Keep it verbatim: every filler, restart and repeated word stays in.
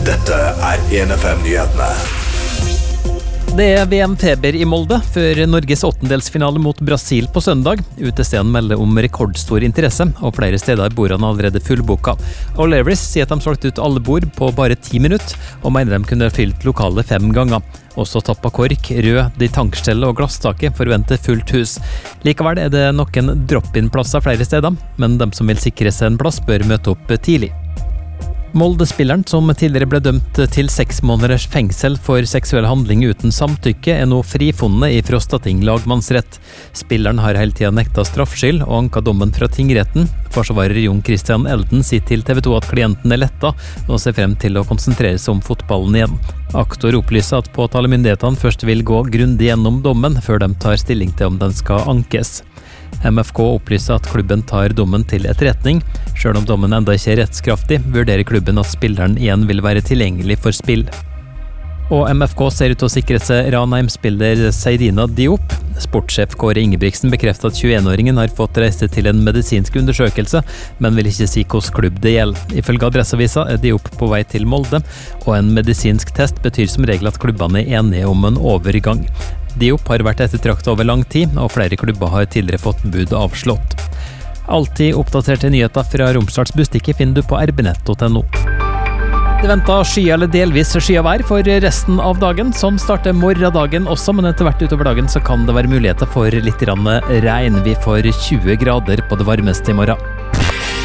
Dette er en F M-nyhetene. Det er V M-feber i Molde før Norges åttendelsfinale mot Brasil på søndag. Utestedet melder om rekordstor interesse, og flere steder er bordene allerede fullboka. O'Learys sier at de solgte ut alle bord på bare ti minutter, og mener de kunne fylt lokalet fem ganger. Også Tappa Kork, Rød, De Tankstelle og Glasstaket forventer fullt hus. Likevel er det noen drop-in-plasser flere steder, men de som vil sikre seg en plass bør møte opp tidlig. Molde-spilleren, som tidligere ble dømt til seks måneders fengsel for seksuell handling uten samtykke, er nå frifunnet i Frostating lagmannsrett. Spilleren har hele tiden nekta straffskyld og anka dommen fra tingretten. Forsvarer Jon Christian Elden sier til T V to at klienten er letta og ser frem til å konsentrere seg om fotballen igjen. Aktor opplyser at påtalemyndighetene først vil gå grundig gjennom dommen før de tar stilling til om den skal ankes. M F K opplyser at klubben tar dommen til etterretning. Selv om dommen enda ikke er rettskraftig, vurderer klubben at spilleren igjen vil være tilgjengelig for spill. Og M F K ser ut til å sikre seg Ranheim-spiller Seydina Diop. Sportssjef Kåre Ingebrigtsen bekrefter at tjueen-åringen har fått reise til en medisinsk undersøkelse, men vil ikke si hvilken klubb det gjelder. Ifølge Adresseavisa er Diop på vei til Molde, og en medisinsk test betyr som regel at klubbene er enige om en overgang. Diop har vært ettertraktet over lang tid, og flere klubber har tidligere fått bud avslått. Alltid oppdaterte nyheter fra Romsdals Bustikke finner du på r b nett punktum no. Det venter sky eller delvis sky av vær for resten av dagen. Sånn starter morgendagen også, men etter hvert utover dagen så kan det være muligheter for litt regn. Vi får tjue grader på det varmeste i morgen.